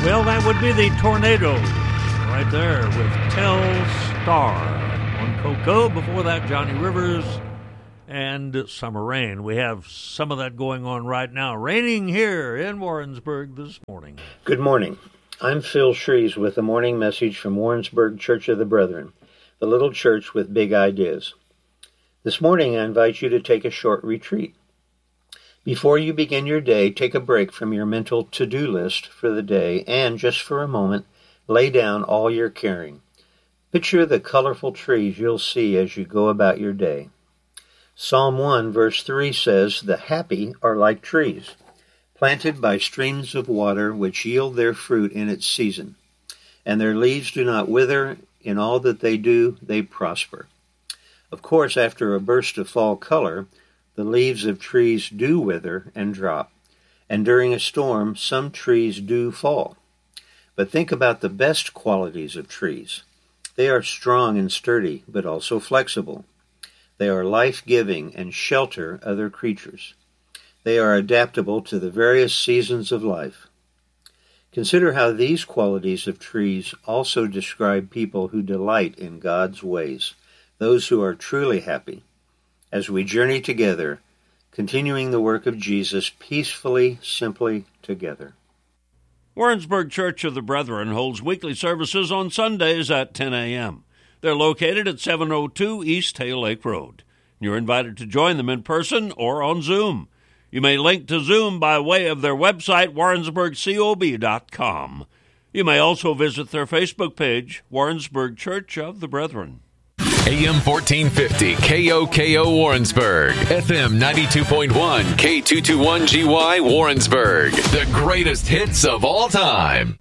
Well, that would be the Tornadoes right there with Telstar on Coco. Before that, Johnny Rivers and Summer Rain. We have some of that going on right now. Raining here in Warrensburg this morning. Good morning. I'm Phil Shrees with a morning message from Warrensburg Church of the Brethren, the little church with big ideas. This morning, I invite you to take a short retreat. Before you begin your day, take a break from your mental to-do list for the day and, just for a moment, lay down all you're carrying. Picture the colorful trees you'll see as you go about your day. Psalm 1, verse 3 says, "The happy are like trees, planted by streams of water, which yield their fruit in its season, and their leaves do not wither. In all that they do, they prosper." Of course, after a burst of fall color, the leaves of trees do wither and drop, and during a storm, some trees do fall. But think about the best qualities of trees. They are strong and sturdy, but also flexible. They are life-giving and shelter other creatures. They are adaptable to the various seasons of life. Consider how these qualities of trees also describe people who delight in God's ways, those who are truly happy. As we journey together, continuing the work of Jesus peacefully, simply together. Warrensburg Church of the Brethren holds weekly services on Sundays at 10 a.m. They're located at 702 East Tail Lake Road. You're invited to join them in person or on Zoom. You may link to Zoom by way of their website, warrensburgcob.com. You may also visit their Facebook page, Warrensburg Church of the Brethren. AM 1450, KOKO Warrensburg, FM 92.1, K221GY Warrensburg, the greatest hits of all time.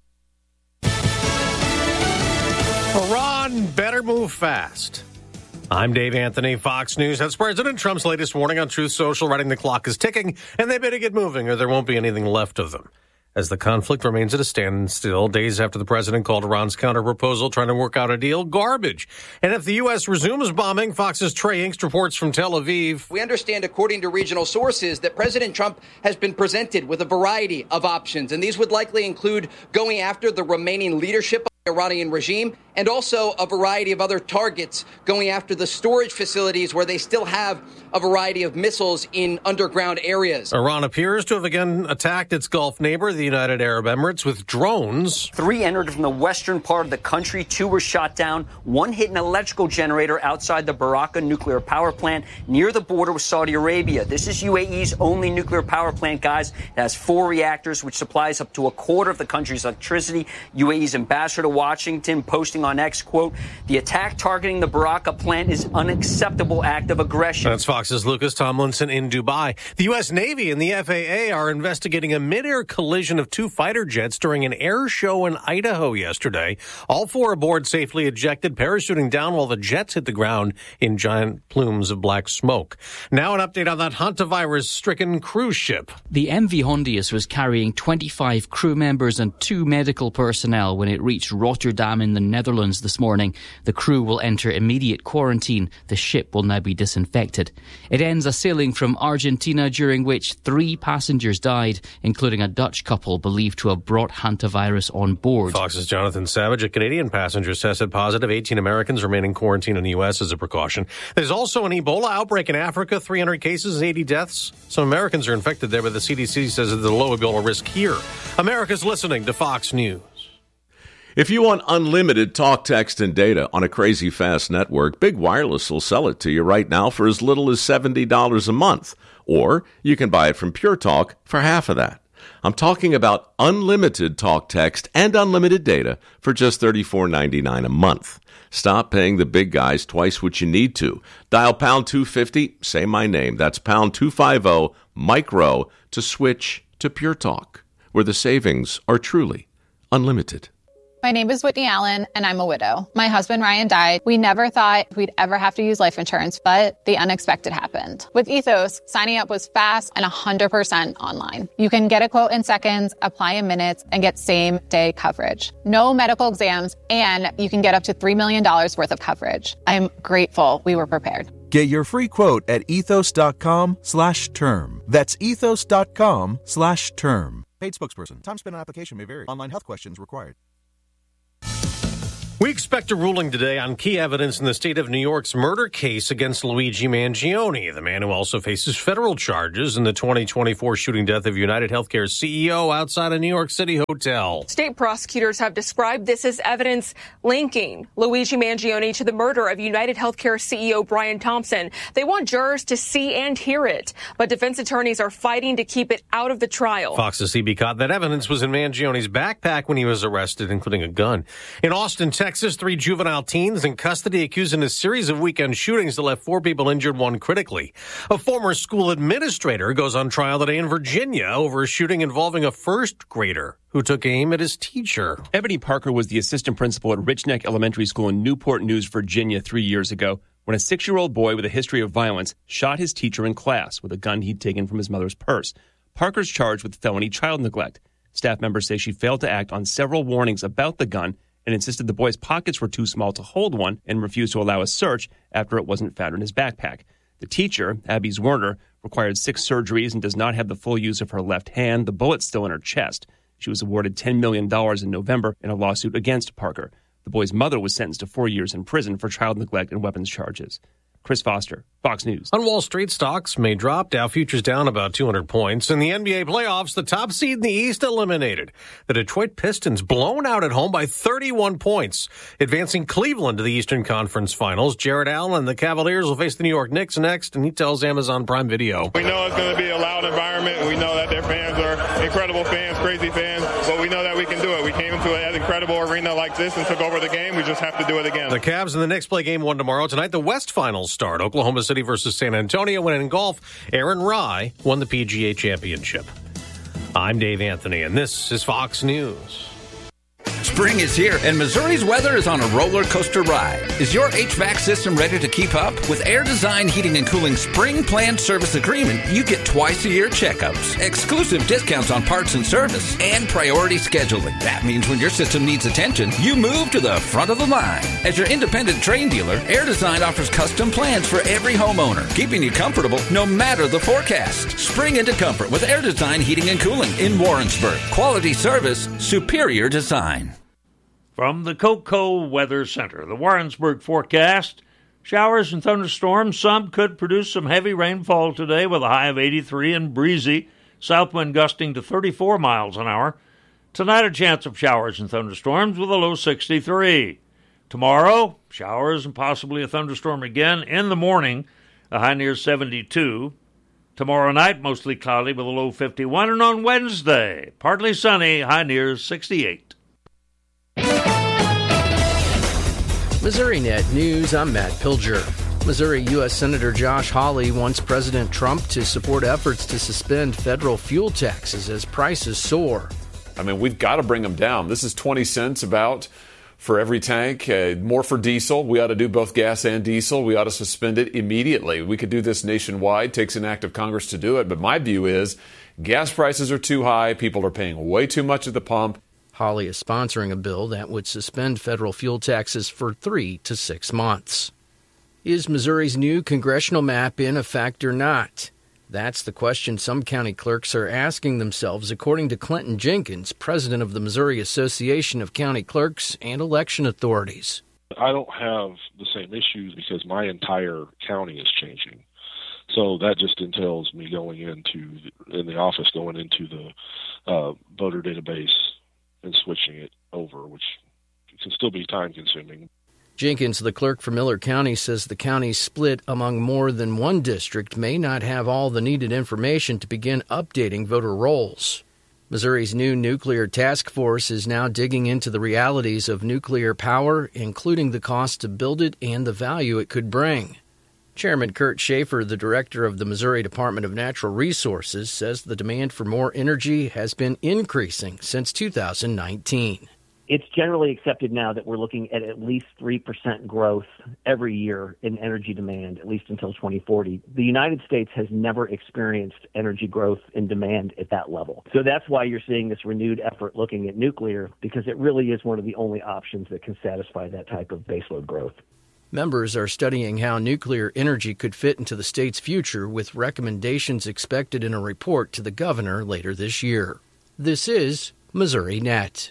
Iran better move fast. I'm Dave Anthony, Fox News. That's President Trump's latest warning on Truth Social, writing the clock is ticking, and they better get moving or there won't be anything left of them. As the conflict remains at a standstill, days after the president called Iran's counterproposal trying to work out a deal garbage. And if the U.S. resumes bombing, Fox's Trey Inkst reports from Tel Aviv. We understand, according to regional sources, that President Trump has been presented with a variety of options, and these would likely include going after the remaining leadership of the Iranian regime and also a variety of other targets, going after the storage facilities where they still have a variety of missiles in underground areas. Iran appears to have again attacked its Gulf neighbor, the United Arab Emirates, with drones. 3 entered from the western part of the country. 2 were shot down. 1 hit an electrical generator outside the Baraka nuclear power plant near the border with Saudi Arabia. This is UAE's only nuclear power plant, guys. It has 4 reactors, which supplies up to a quarter of the country's electricity. UAE's ambassador to Washington posting on X, quote, "The attack targeting the Baraka plant is unacceptable act of aggression." That's Fox's Lucas Tomlinson in Dubai. The U.S. Navy and the FAA are investigating a mid-air collision of 2 fighter jets during an air show in Idaho yesterday. All 4 aboard safely ejected, parachuting down while the jets hit the ground in giant plumes of black smoke. Now an update on that hantavirus-stricken cruise ship. The MV Hondius was carrying 25 crew members and 2 medical personnel when it reached Rotterdam in the Netherlands this morning. The crew will enter immediate quarantine. The ship will now be disinfected. It ends a sailing from Argentina during which 3 passengers died, including a Dutch couple believed to have brought hantavirus on board. Fox's Jonathan Savage. A Canadian passenger tested positive. 18 Americans remain in quarantine in the U.S. as a precaution. There's also an Ebola outbreak in Africa, 300 cases, 80 deaths. Some Americans are infected there, but the CDC says there's a low Ebola risk here. America's listening to Fox News. If you want unlimited talk, text, and data on a crazy fast network, Big Wireless will sell it to you right now for as little as $70 a month. Or you can buy it from Pure Talk for half of that. I'm talking about unlimited talk, text, and unlimited data for just $34.99 a month. Stop paying the big guys twice what you need to. Dial pound 250, say my name. That's pound 250, micro, to switch to Pure Talk, where the savings are truly unlimited. My name is Whitney Allen, and I'm a widow. My husband, Ryan, died. We never thought we'd ever have to use life insurance, but the unexpected happened. With Ethos, signing up was fast and 100% online. You can get a quote in seconds, apply in minutes, and get same-day coverage. No medical exams, and you can get up to $3 million worth of coverage. I'm grateful we were prepared. Get your free quote at ethos.com/term. That's ethos.com/term. Paid spokesperson. Time spent on application may vary. Online health questions required. We expect a ruling today on key evidence in the state of New York's murder case against Luigi Mangione, the man who also faces federal charges in the 2024 shooting death of United Healthcare's CEO outside a New York City hotel. State prosecutors have described this as evidence linking Luigi Mangione to the murder of United Healthcare CEO Brian Thompson. They want jurors to see and hear it, but defense attorneys are fighting to keep it out of the trial. Fox's CB caught that evidence was in Mangione's backpack when he was arrested, including a gun. In Austin, Texas, 3 juvenile teens in custody accused in a series of weekend shootings that left 4 people injured, 1 critically. A former school administrator goes on trial today in Virginia over a shooting involving a first grader who took aim at his teacher. Ebony Parker was the assistant principal at Rich Neck Elementary School in Newport News, Virginia, 3 years ago, when a 6-year-old boy with a history of violence shot his teacher in class with a gun he'd taken from his mother's purse. Parker's charged with felony child neglect. Staff members say she failed to act on several warnings about the gun and insisted the boy's pockets were too small to hold one and refused to allow a search after it wasn't found in his backpack. The teacher, Abby Zwerner, required 6 surgeries and does not have the full use of her left hand. The bullet's still in her chest. She was awarded $10 million in November in a lawsuit against Parker. The boy's mother was sentenced to 4 years in prison for child neglect and weapons charges. Chris Foster, Fox News. On Wall Street, stocks may drop. Dow futures down about 200 points. In the NBA playoffs, the top seed in the East eliminated. The Detroit Pistons blown out at home by 31 points, advancing Cleveland to the Eastern Conference Finals. Jared Allen and the Cavaliers will face the New York Knicks next, and he tells Amazon Prime Video. We know it's going to be a loud environment. We know that their fans are incredible fans, crazy fans, but we know that we can do it. We came into an incredible arena like this and took over the game. We just have to do it again. The Cavs and the Knicks play game 1 tomorrow. Tonight, the West Finals start. Oklahoma City versus San Antonio. And in golf, Aaron Rai won the PGA Championship. I'm Dave Anthony, and this is Fox News. Spring is here, and Missouri's weather is on a roller coaster ride. Is your HVAC system ready to keep up? With Air Design Heating and Cooling Spring Planned Service Agreement, you get twice-a-year checkups, exclusive discounts on parts and service, and priority scheduling. That means when your system needs attention, you move to the front of the line. As your independent Trane dealer, Air Design offers custom plans for every homeowner, keeping you comfortable no matter the forecast. Spring into comfort with Air Design Heating and Cooling in Warrensburg. Quality service, superior design. From the Coco Weather Center, the Warrensburg forecast: showers and thunderstorms. Some could produce some heavy rainfall today with a high of 83 and breezy. South wind gusting to 34 miles an hour. Tonight, a chance of showers and thunderstorms with a low 63. Tomorrow, showers and possibly a thunderstorm again in the morning, a high near 72. Tomorrow night, mostly cloudy with a low 51. And on Wednesday, partly sunny, high near 68. MissouriNet News, I'm Matt Pilger. Missouri U.S. Senator Josh Hawley wants President Trump to support efforts to suspend federal fuel taxes as prices soar. I mean, we've got to bring them down. This is 20 cents about for every tank, more for diesel. We ought to do both gas and diesel. We ought to suspend it immediately. We could do this nationwide. It takes an act of Congress to do it. But my view is gas prices are too high. People are paying way too much at the pump. Hawley is sponsoring a bill that would suspend federal fuel taxes for 3 to 6 months. Is Missouri's new congressional map in effect or not? That's the question some county clerks are asking themselves, according to Clinton Jenkins, president of the Missouri Association of County Clerks and Election Authorities. I don't have the same issues because my entire county is changing. So that just entails me going into the voter database and switching it over, which can still be time-consuming. Jenkins, the clerk for Miller County, says the county split among more than one district may not have all the needed information to begin updating voter rolls. Missouri's new nuclear task force is now digging into the realities of nuclear power, including the cost to build it and the value it could bring. Chairman Kurt Schaefer, the director of the Missouri Department of Natural Resources, says the demand for more energy has been increasing since 2019. It's generally accepted now that we're looking at least 3% growth every year in energy demand, at least until 2040. The United States has never experienced energy growth in demand at that level. So that's why you're seeing this renewed effort looking at nuclear, because it really is one of the only options that can satisfy that type of baseload growth. Members are studying how nuclear energy could fit into the state's future, with recommendations expected in a report to the governor later this year. This is Missouri Net.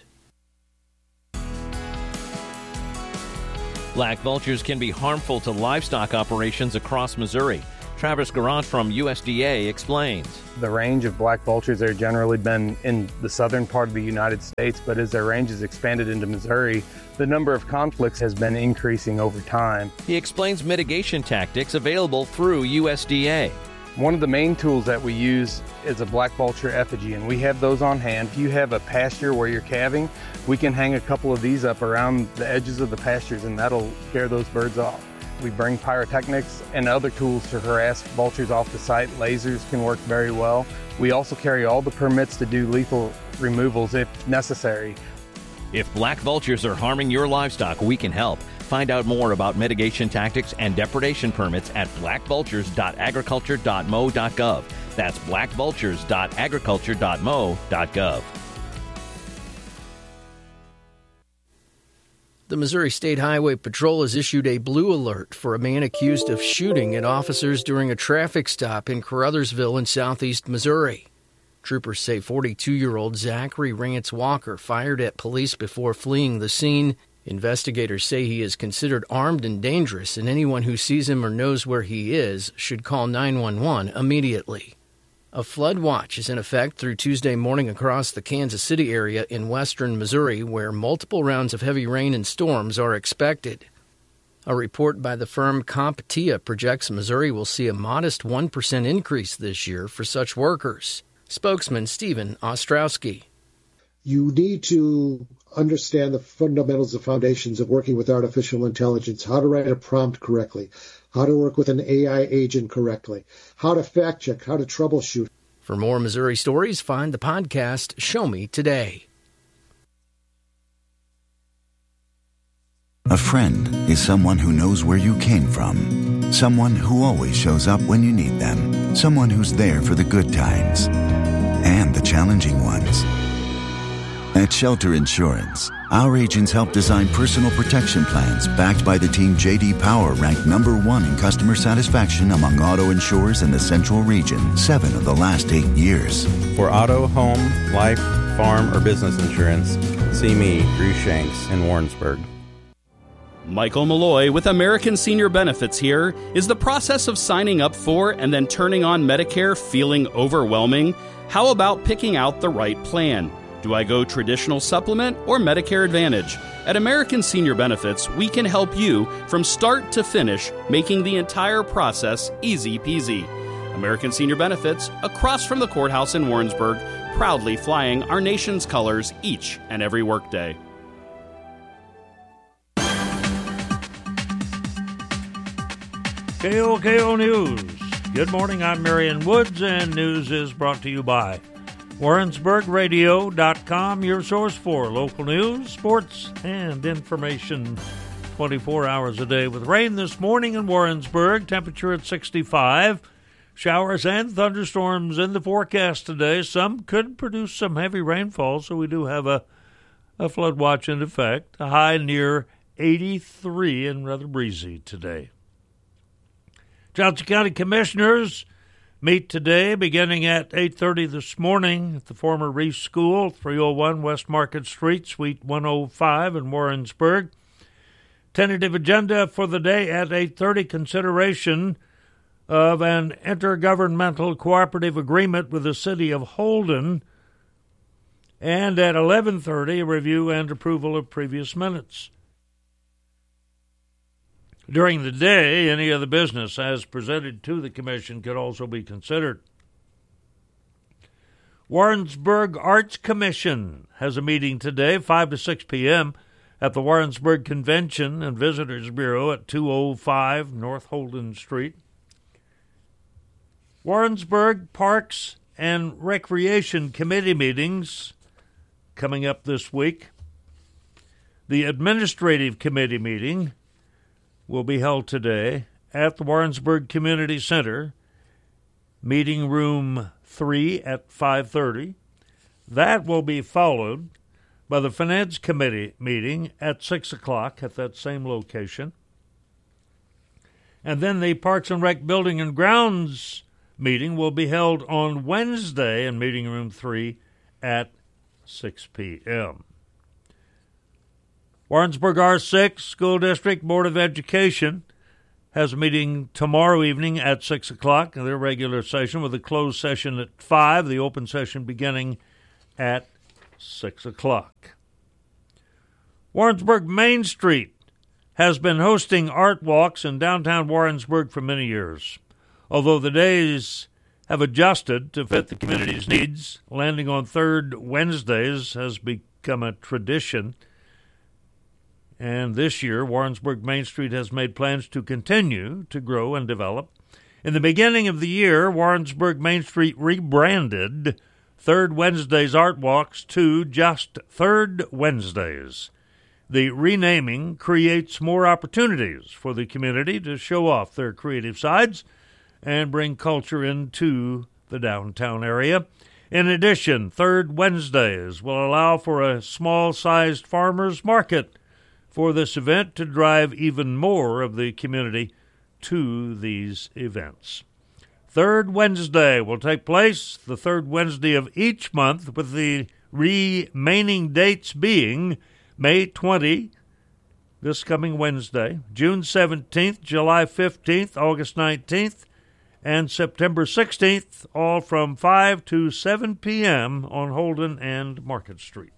Black vultures can be harmful to livestock operations across Missouri. Travis Garant from USDA explains. The range of black vultures have generally been in the southern part of the United States, but as their range has expanded into Missouri, the number of conflicts has been increasing over time. He explains mitigation tactics available through USDA. One of the main tools that we use is a black vulture effigy, and we have those on hand. If you have a pasture where you're calving, we can hang a couple of these up around the edges of the pastures, and that'll scare those birds off. We bring pyrotechnics and other tools to harass vultures off the site. Lasers can work very well. We also carry all the permits to do lethal removals if necessary. If black vultures are harming your livestock, we can help. Find out more about mitigation tactics and depredation permits at blackvultures.agriculture.mo.gov. That's blackvultures.agriculture.mo.gov. The Missouri State Highway Patrol has issued a blue alert for a man accused of shooting at officers during a traffic stop in Caruthersville in southeast Missouri. Troopers say 42-year-old Zachary Rance Walker fired at police before fleeing the scene. Investigators say he is considered armed and dangerous, and anyone who sees him or knows where he is should call 911 immediately. A flood watch is in effect through Tuesday morning across the Kansas City area in western Missouri, where multiple rounds of heavy rain and storms are expected. A report by the firm CompTIA projects Missouri will see a modest 1% increase this year for such workers. Spokesman Stephen Ostrowski. You need to understand the fundamentals, the foundations of working with artificial intelligence, how to write a prompt correctly, how to work with an AI agent correctly, how to fact check, how to troubleshoot. For more Missouri stories, find the podcast Show Me Today. A friend is someone who knows where you came from, someone who always shows up when you need them, someone who's there for the good times and the challenging ones. At Shelter Insurance, our agents help design personal protection plans backed by the team J.D. Power ranked #1 in customer satisfaction among auto insurers in the Central Region 7 of the last 8 years. For auto, home, life, farm, or business insurance, see me, Drew Shanks, in Warrensburg. Michael Malloy with American Senior Benefits here. Is the process of signing up for and then turning on Medicare feeling overwhelming? How about picking out the right plan? Do I go traditional supplement or Medicare Advantage? At American Senior Benefits, we can help you from start to finish, making the entire process easy peasy. American Senior Benefits, across from the courthouse in Warrensburg, proudly flying our nation's colors each and every workday. KOKO News. Good morning, I'm Marion Woods, and news is brought to you by WarrensburgRadio.com, your source for local news, sports, and information 24 hours a day. With rain this morning in Warrensburg, temperature at 65. Showers and thunderstorms in the forecast today. Some could produce some heavy rainfall, so we do have a flood watch in effect. A high near 83 and rather breezy today. Johnson County Commissioners meet today beginning at 8:30 this morning at the former Reese School, 301 West Market Street, Suite 105 in Warrensburg. Tentative agenda for the day at 8:30, consideration of an intergovernmental cooperative agreement with the city of Holden. And at 11:30, a review and approval of previous minutes. During the day, any other business as presented to the Commission could also be considered. Warrensburg Arts Commission has a meeting today, 5 to 6 p.m., at the Warrensburg Convention and Visitors Bureau at 205 North Holden Street. Warrensburg Parks and Recreation Committee meetings coming up this week. The Administrative Committee meeting will be held today at the Warrensburg Community Center, meeting room 3 at 5:30. That will be followed by the Finance Committee meeting at 6 o'clock at that same location. And then the Parks and Rec Building and Grounds meeting will be held on Wednesday in meeting room 3 at 6 p.m. Warrensburg R6 School District Board of Education has a meeting tomorrow evening at 6 o'clock, their regular session, with a closed session at 5, the open session beginning at 6 o'clock. Warrensburg Main Street has been hosting art walks in downtown Warrensburg for many years. Although the days have adjusted to fit the community's needs, landing on third Wednesdays has become a tradition. And this year, Warrensburg Main Street has made plans to continue to grow and develop. In the beginning of the year, Warrensburg Main Street rebranded Third Wednesday's Art Walks to just Third Wednesdays. The renaming creates more opportunities for the community to show off their creative sides and bring culture into the downtown area. In addition, Third Wednesdays will allow for a small-sized farmers market for this event to drive even more of the community to these events. Third Wednesday will take place the third Wednesday of each month, with the remaining dates being May 20, this coming Wednesday, June 17th, July 15th, August 19th, and September 16th, all from 5 to 7 p.m. on Holden and Market Street.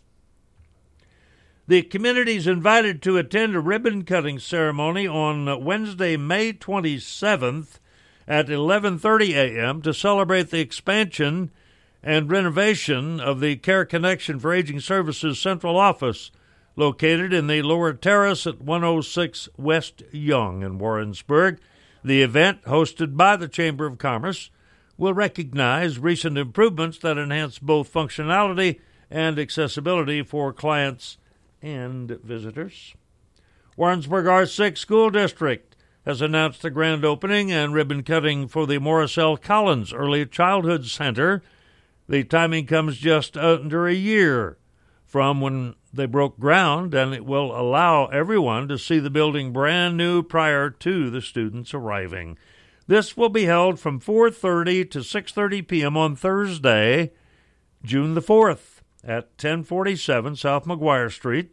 The community is invited to attend a ribbon-cutting ceremony on Wednesday, May 27th at 11:30 a.m. to celebrate the expansion and renovation of the Care Connection for Aging Services Central Office, located in the Lower Terrace at 106 West Young in Warrensburg. The event, hosted by the Chamber of Commerce, will recognize recent improvements that enhance both functionality and accessibility for clients and visitors. Warrensburg R6 School District has announced the grand opening and ribbon cutting for the Morris L. Collins Early Childhood Center. The timing comes just under a year from when they broke ground, and it will allow everyone to see the building brand new prior to the students arriving. This will be held from 4:30 to 6:30 p.m. on Thursday, June the 4th at 1047 South McGuire Street.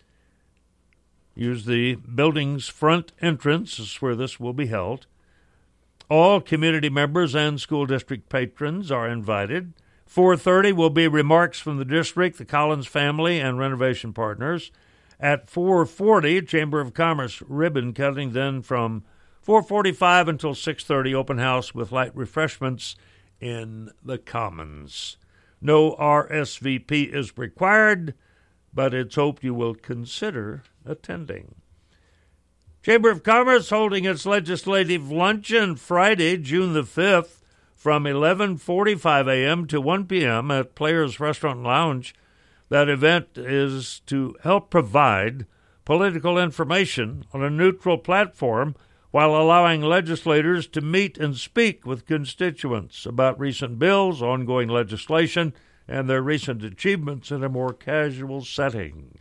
Use the building's front entrance is where this will be held. All community members and school district patrons are invited. 4:30 will be remarks from the district, the Collins family, and renovation partners. At 4:40, Chamber of Commerce ribbon cutting. Then from 4:45 until 6:30, open house with light refreshments in the Commons. No RSVP is required, but it's hoped you will consider attending. Chamber of Commerce holding its legislative luncheon Friday, June the 5th, from 11:45 a.m. to 1 p.m. at Players Restaurant and Lounge. That event is to help provide political information on a neutral platform while allowing legislators to meet and speak with constituents about recent bills, ongoing legislation, and their recent achievements in a more casual setting.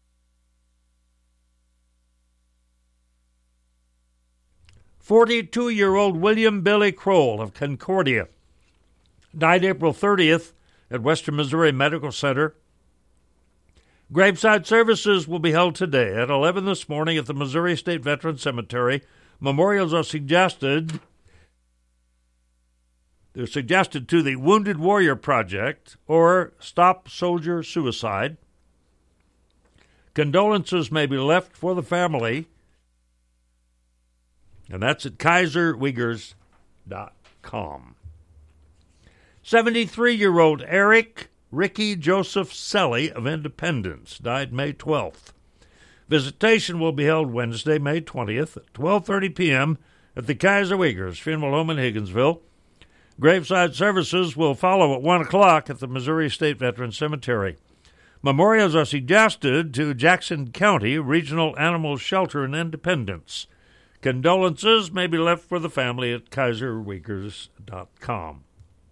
"42-year-old William Billy Kroll of Concordia died April 30th at Western Missouri Medical Center. Graveside services will be held today at 11 this morning at the Missouri State Veterans Cemetery. Memorials are suggested. They're suggested to the Wounded Warrior Project or Stop Soldier Suicide. Condolences may be left for the family, and that's at KaiserWeigers.com. 73-year-old Eric Ricky Joseph Selly of Independence died May 12th. Visitation will be held Wednesday, May 20th at 12:30 p.m. at the Kaiser Weigers Funeral Home in Higginsville. Graveside services will follow at 1 o'clock at the Missouri State Veterans Cemetery. Memorials are suggested to Jackson County Regional Animal Shelter in Independence. Condolences may be left for the family at KaiserWeigers.com.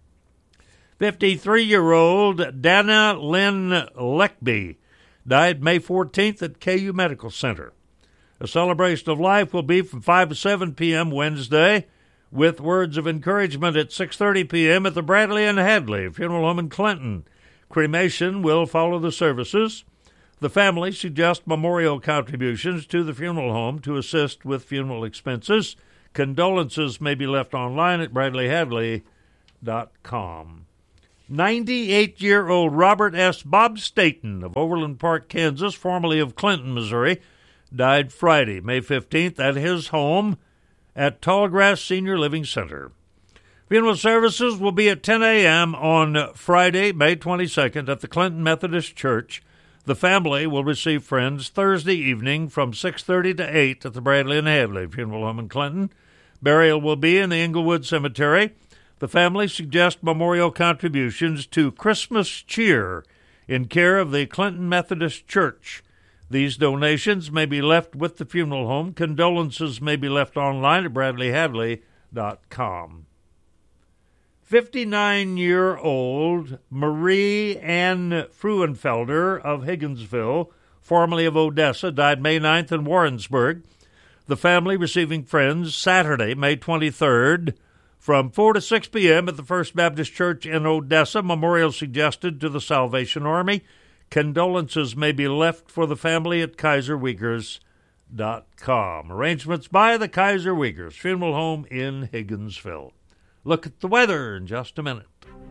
53-year-old Dana Lynn Leckby died May 14th at KU Medical Center. A celebration of life will be from 5 to 7 p.m. Wednesday, with words of encouragement at 6:30 p.m. at the Bradley and Hadley Funeral Home in Clinton. Cremation will follow the services. The family suggests memorial contributions to the funeral home to assist with funeral expenses. Condolences may be left online at BradleyHadley.com. 98-year-old Robert S. Bob Staten of Overland Park, Kansas, formerly of Clinton, Missouri, died Friday, May 15th, at his home at Tallgrass Senior Living Center. Funeral services will be at 10 a.m. on Friday, May 22nd, at the Clinton Methodist Church. The family will receive friends Thursday evening from 6:30 to 8 at the Bradley and Hadley Funeral Home in Clinton. Burial will be in the Inglewood Cemetery. The family suggests memorial contributions to Christmas Cheer in care of the Clinton Methodist Church. These donations may be left with the funeral home. Condolences may be left online at BradleyHadley.com. 59-year-old Marie Ann Fruenfelder of Higginsville, formerly of Odessa, died May 9th in Warrensburg. The family receiving friends Saturday, May 23rd, from 4 to 6 p.m. at the First Baptist Church in Odessa. Memorial suggested to the Salvation Army. Condolences may be left for the family at KaiserWeegers.com. Arrangements by the Kaiser Weegers Funeral Home in Higginsville. Look at the weather in just a minute.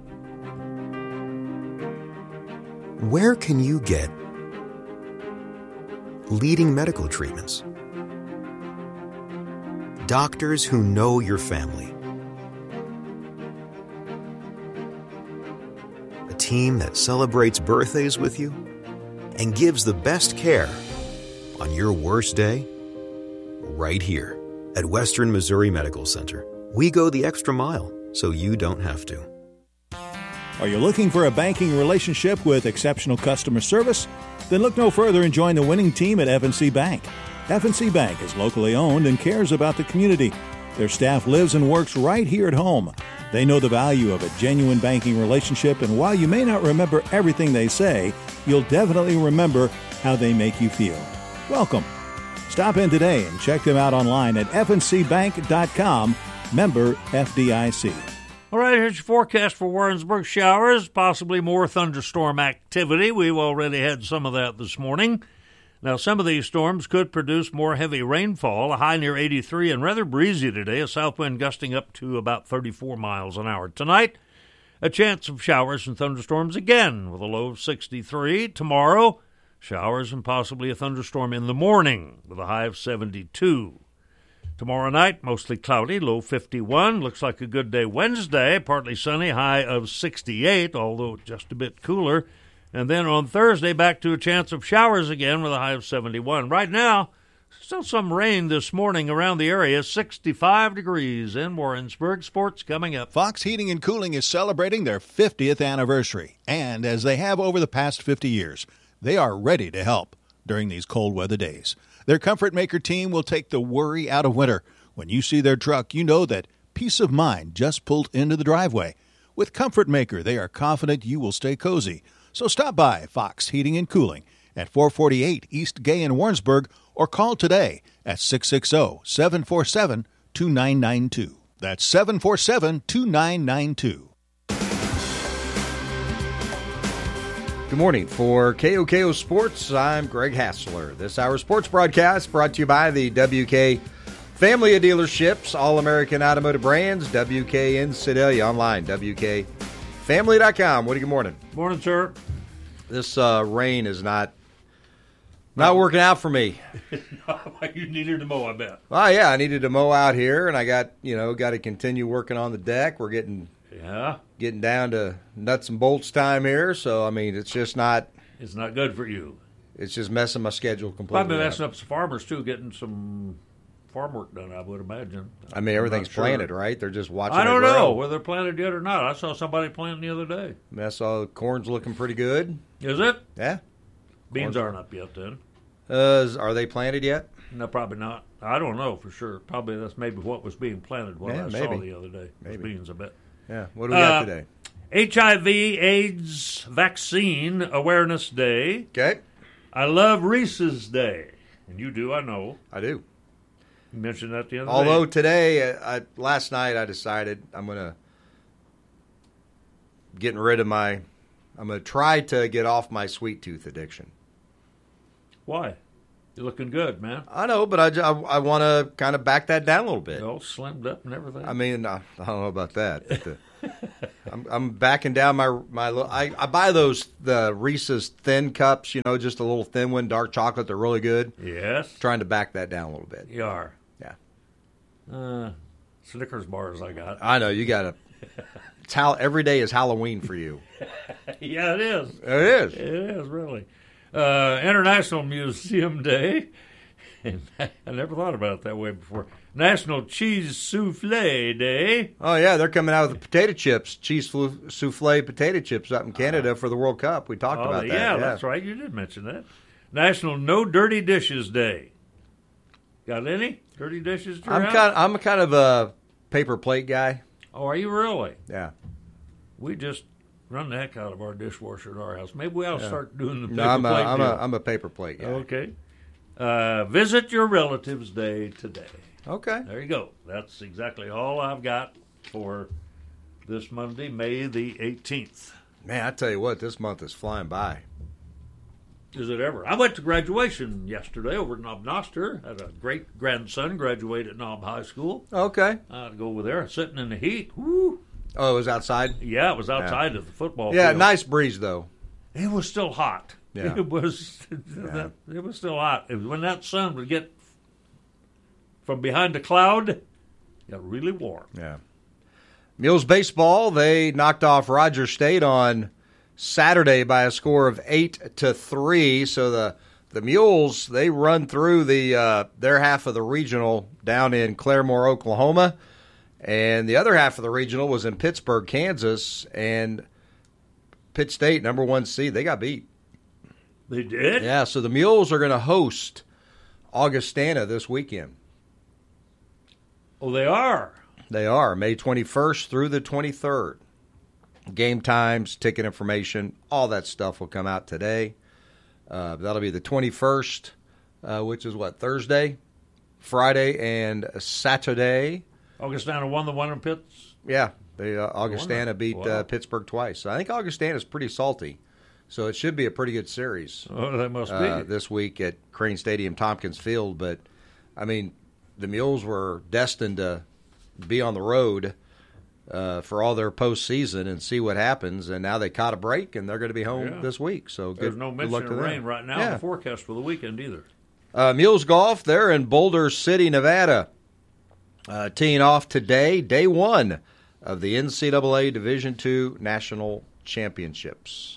Where can you get leading medical treatments? Doctors who know your family. A team that celebrates birthdays with you and gives the best care on your worst day right here at Western Missouri Medical Center. We go the extra mile so you don't have to. Are you looking for a banking relationship with exceptional customer service? Then look no further and join the winning team at F&C Bank. F&C Bank is locally owned and cares about the community. Their staff lives and works right here at home. They know the value of a genuine banking relationship, and while you may not remember everything they say, you'll definitely remember how they make you feel. Welcome. Stop in today and check them out online at fncbank.com, member FDIC. All right, here's your forecast for Warrensburg. Showers, possibly more thunderstorm activity. We've already had some of that this morning. Now, some of these storms could produce more heavy rainfall, a high near 83 and rather breezy today, a south wind gusting up to about 34 miles an hour. Tonight, a chance of showers and thunderstorms again with a low of 63. Tomorrow, showers and possibly a thunderstorm in the morning with a high of 72. Tomorrow night, mostly cloudy, low 51. Looks like a good day Wednesday, partly sunny, high of 68, although just a bit cooler. And then on Thursday, back to a chance of showers again with a high of 71. Right now, still some rain this morning around the area, 65 degrees in Warrensburg. Sports coming up. Fox Heating and Cooling is celebrating their 50th anniversary. And as they have over the past 50 years, they are ready to help during these cold weather days. Their Comfort Maker team will take the worry out of winter. When you see their truck, you know that peace of mind just pulled into the driveway. With Comfort Maker, they are confident you will stay cozy. So stop by Fox Heating and Cooling at 448 East Gay in Warrensburg or call today at 660-747-2992. That's 747-2992. Good morning. For KOKO Sports, I'm Greg Hassler. This hour sports broadcast brought to you by the WK family of dealerships, All-American Automotive Brands, WK in Sedalia, online, WKFamily.com. Woody, good morning. Morning, sir. This rain is not working out for me. You needed to mow, I bet. Oh, yeah, I needed to mow out here, and I got to continue working on the deck. We're getting down to nuts and bolts time here, so, I mean, it's just not... It's not good for you. It's just messing my schedule completely Probably messing up some farmers, too, getting some farm work done, I would imagine. I mean, everything's planted, right? They're just watching I don't it grow. know whether they're planted yet or not. I saw somebody planting the other day. I saw the corn's looking pretty good. Is it? Yeah. Beans aren't up yet then. Are they planted yet? No, probably not. I don't know for sure. Probably that's maybe what was being planted saw the other day. Maybe. Beans, I bet. Yeah. What do we got today? HIV/AIDS Vaccine Awareness Day. Okay. I love Reese's Day. And you do, I know. I do. You mentioned that the other day. Although today, last night I decided I'm going to getting rid of my I'm going to try to get off my sweet tooth addiction. Why? You're looking good, man. I know, but I want to kind of back that down a little bit. All slimmed up and everything. I mean, I don't know about that. But I'm backing down my I buy the Reese's Thin Cups, just a little thin one, dark chocolate. They're really good. Yes. Trying to back that down a little bit. You are. Yeah. Snickers bars I got. I know, you got to. Every day is Halloween for you. Yeah, it is. It is. It is, really. International Museum Day. And I never thought about it that way before. National Cheese Souffle Day. Oh, yeah, they're coming out with the potato chips, cheese souffle potato chips up in Canada for the World Cup. We talked about that. Yeah, that's right. You did mention that. National No Dirty Dishes Day. Got any dirty dishes to your house? I'm kind of a paper plate guy. Oh, are you really? Yeah. We just run the heck out of our dishwasher at our house. Maybe we ought to start doing the paper No, plate deal. I'm a paper plate guy. Okay. Visit Your Relatives Day today. Okay. There you go. That's exactly all I've got for this Monday, May the 18th. Man, I tell you what, this month is flying by. Is it ever? I went to graduation yesterday over at Knob Noster. Had a great grandson graduate at Knob High School. Okay. I had to go over there, sitting in the heat. Woo! Oh, it was outside? Yeah, it was outside of the football Yeah, field. nice breeze, though. It was still hot. Yeah. It was still hot. It was when that sun would get from behind a cloud, it got really warm. Yeah. Mules baseball, they knocked off Rogers State on Saturday by a score of 8-3. So the Mules, they run through their half of the regional down in Claremore, Oklahoma. And the other half of the regional was in Pittsburgh, Kansas. And Pitt State, number 1 seed, they got beat. They did? Yeah, so the Mules are going to host Augustana this weekend. Oh, they are? They are, May 21st through the 23rd. Game times, ticket information, all that stuff will come out today. That'll be the 21st, which is what, Thursday, Friday, and Saturday. Augustana won the one in Pitts? Yeah, Augustana beat Pittsburgh twice. So I think Augustana's pretty salty. So it should be a pretty good series. Oh, that must be. This week at Crane Stadium, Tompkins Field. But, I mean, the Mules were destined to be on the road for all their postseason and see what happens. And now they caught a break, and they're going to be home this week. So there's no mention of rain right now in the forecast for the weekend either. Mules Golf, they're in Boulder City, Nevada. Teeing off today, day one of the NCAA Division II National Championships.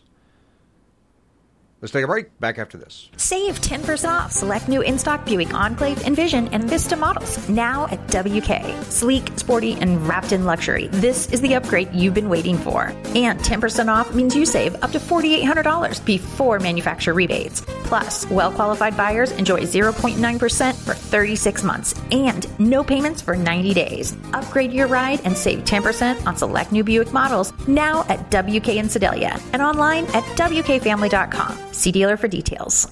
Let's take a break. Back after this. Save 10% off select new in-stock Buick Enclave, Envision, and Vista models now at WK. Sleek, sporty, and wrapped in luxury. This is the upgrade you've been waiting for. And 10% off means you save up to $4,800 before manufacturer rebates. Plus, well-qualified buyers enjoy 0.9% for 36 months and no payments for 90 days. Upgrade your ride and save 10% on select new Buick models now at WK in Sedalia and online at WKFamily.com. See dealer for details.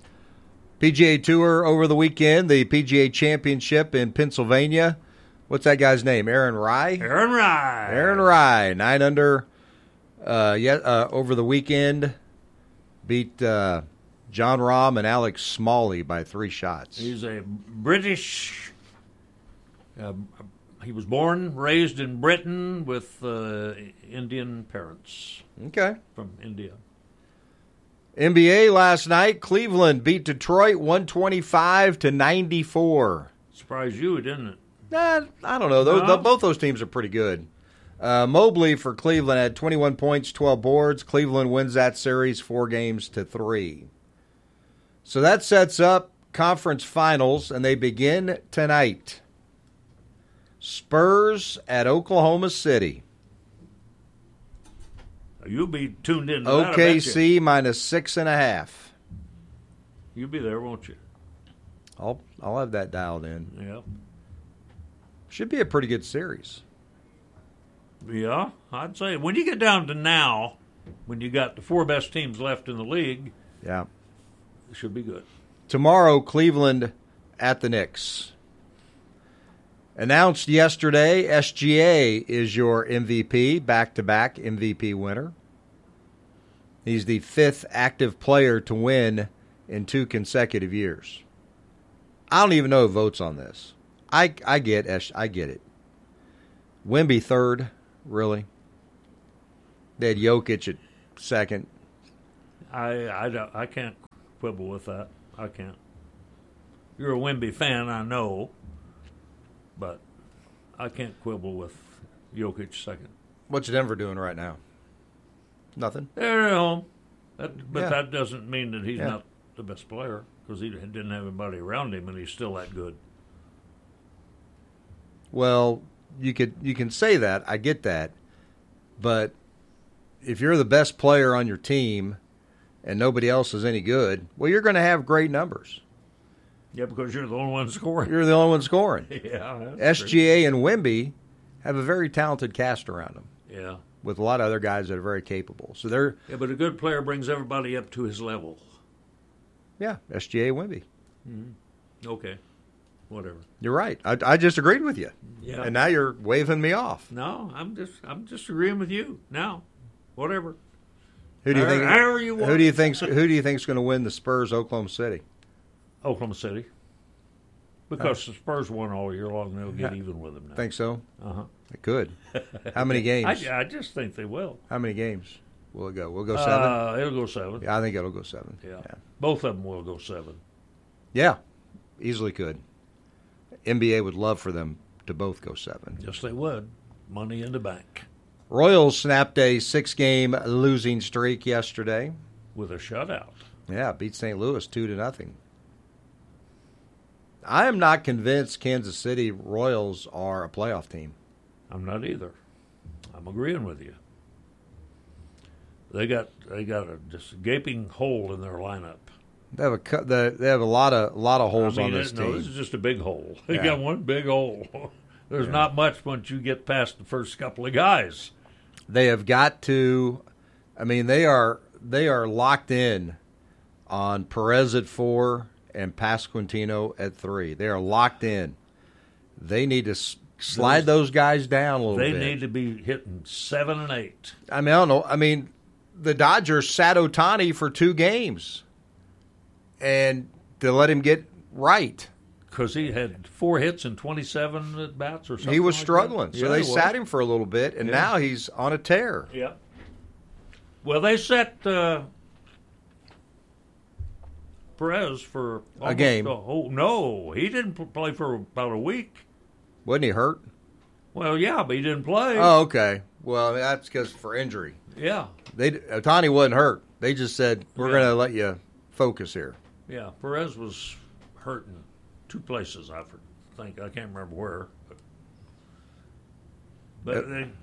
PGA Tour over the weekend, the PGA Championship in Pennsylvania. What's that guy's name? Aaron Rai? Aaron Rai. Aaron Rai, 9 under over the weekend. Beat John Rahm and Alex Smalley by 3 shots. He's a British. He was born, raised in Britain with Indian parents. Okay. From India. NBA last night, Cleveland beat Detroit 125-94. Surprised you, didn't it? I don't know. Both those teams are pretty good. Mobley for Cleveland had 21 points, 12 boards. Cleveland wins that series 4-3. So that sets up conference finals, and they begin tonight. Spurs at Oklahoma City. You'll be tuned in to OKC minus 6.5. You'll be there, won't you? I'll have that dialed in. Yeah. Should be a pretty good series. Yeah, I'd say when you get down to now, when you got the 4 best teams left in the league, yeah, it should be good. Tomorrow, Cleveland at the Knicks. Announced yesterday, SGA is your MVP, back-to-back MVP winner. He's the 5th active player to win in 2 consecutive years. I don't even know who votes on this. I get it. Wemby 3rd, really? They had Jokic at 2nd. I can't quibble with that. I can't. You're a Wemby fan, I know, but I can't quibble with Jokic 2nd. What's Denver doing right now? Nothing. They're at home. That doesn't mean that he's not the best player, because he didn't have anybody around him, and he's still that good. Well, you can say that. I get that. But if you're the best player on your team and nobody else is any good, well, you're going to have great numbers. Yeah, because you're the only one scoring. You're the only one scoring. Yeah. SGA and Wemby have a very talented cast around them. Yeah. With a lot of other guys that are very capable. So they're but a good player brings everybody up to his level. Yeah, SGA Wemby. Mm-hmm. Okay. Whatever. You're right. I just agreed with you. Yeah. And now you're waving me off. No, I'm just agreeing with you. Now, whatever. Who do you think? However you want. Who do you think's going to win the Spurs Oklahoma City? Oklahoma City. Because the Spurs won all year long, they'll get even with them now. Think so? Uh-huh. They could. How many games? I just think they will. How many games will it go? We'll go 7? It'll go 7. Yeah, I think it'll go 7. Yeah. Both of them will go 7. Yeah, easily could. NBA would love for them to both go 7. Yes, they would. Money in the bank. Royals snapped a 6-game losing streak yesterday. With a shutout. Yeah, beat St. Louis 2-0. I am not convinced Kansas City Royals are a playoff team. I'm not either. I'm agreeing with you. They got a just gaping hole in their lineup. They have a lot of holes on this team. No, this is just a big hole. They got one big hole. There's not much once you get past the first couple of guys. They have got to. I mean, they are locked in on Perez at 4 and Pasquantino at 3. They are locked in. They need to slide those guys down a little bit. They need to be hitting 7 and 8. I mean, I don't know. I mean, the Dodgers sat Ohtani for 2 games. And to let him get right. Because he had 4 hits and 27 at bats or something. He was like struggling. That. So they sat him for a little bit, and now he's on a tear. Yeah. Well, they set Perez for a game. No, he didn't play for about a week. Wasn't he hurt? Well, yeah, but he didn't play. Oh, okay. Well, that's because for injury. Yeah. Ohtani wasn't hurt. They just said, we're going to let you focus here. Yeah, Perez was hurt in 2 places, I think. I can't remember where. But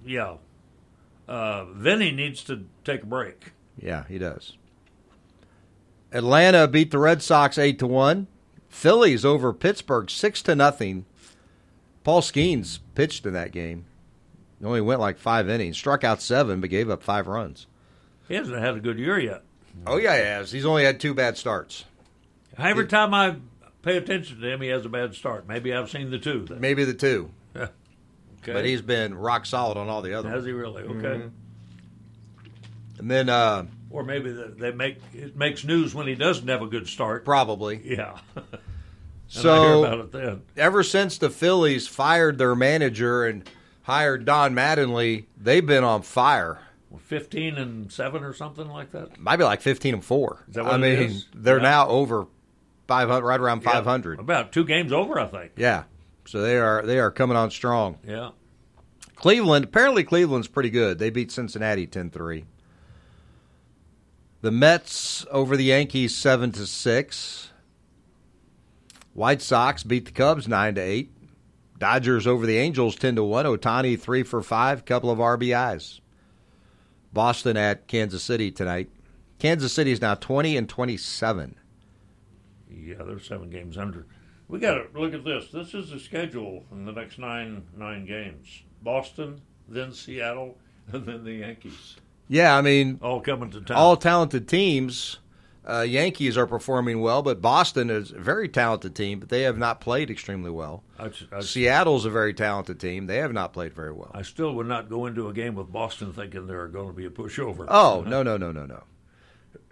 then he needs to take a break. Yeah, he does. Atlanta beat the Red Sox 8-1. Phillies over Pittsburgh 6-0. Paul Skeens pitched in that game. He only went like 5 innings, struck out 7, but gave up 5 runs. He hasn't had a good year yet. Oh, yeah, he has. He's only had 2 bad starts. Every time I pay attention to him, he has a bad start. Maybe I've seen the 2. Then. Maybe the 2. Okay. But he's been rock solid on all the others. Has he really? Okay. Mm-hmm. And then, or maybe it makes news when he doesn't have a good start. Probably. Yeah. So I hear about it then. Ever since the Phillies fired their manager and hired Don Mattingly, they've been on fire. 15-7 or something like that. Might be like 15-4. Is that what it is? They're now over 500, right around 500. About 2 games over, I think. Yeah. So they are coming on strong. Yeah. Apparently Cleveland's pretty good. They beat Cincinnati 10-3. The Mets over the Yankees 7-6. White Sox beat the Cubs 9-8. Dodgers over the Angels 10-1. Ohtani 3 for 5, couple of RBIs. Boston at Kansas City tonight. Kansas City is now 20-27. Yeah, they're 7 games under. We got to look at this. This is the schedule in the next nine games. Boston, then Seattle, and then the Yankees. Yeah, I mean, all coming to town. All talented teams. Yankees are performing well, but Boston is a very talented team, but they have not played extremely well. Seattle's a very talented team. They have not played very well. I still would not go into a game with Boston thinking they're going to be a pushover. Oh, no.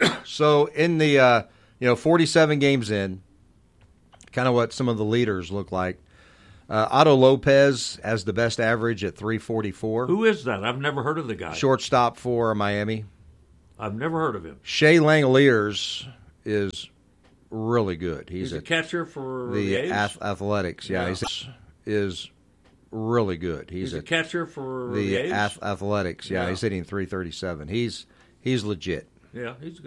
So in the 47 games in, kind of what some of the leaders look like. Otto Lopez has the best average at 344. Who is that? I've never heard of the guy. Shortstop for Miami. I've never heard of him. Shea Langeliers is really good. He's a catcher for the A's? Athletics. Yeah, is really good. He's a catcher for the A's? Athletics. Yeah, he's hitting 337. He's legit. Yeah, he's good.